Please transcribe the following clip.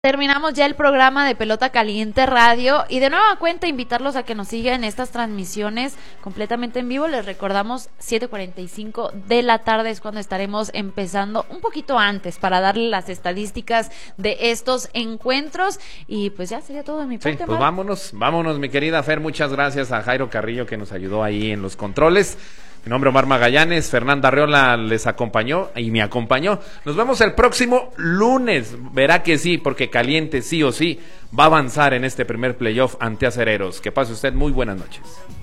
Terminamos ya el programa de Pelota Caliente Radio y de nueva cuenta invitarlos a que nos sigan estas transmisiones completamente en vivo. Les recordamos 7:45 de la tarde es cuando estaremos empezando un poquito antes para darle las estadísticas de estos encuentros y pues ya sería todo de mi parte. Sí, pues vámonos mi querida Fer, muchas gracias a Jairo Carrillo que nos ayudó ahí en los controles. Mi nombre es Omar Magallanes, Fernanda Arreola les acompañó y me acompañó. Nos vemos el próximo lunes. Verá que sí, porque Caliente sí o sí va a avanzar en este primer playoff ante Acereros. Que pase usted muy buenas noches.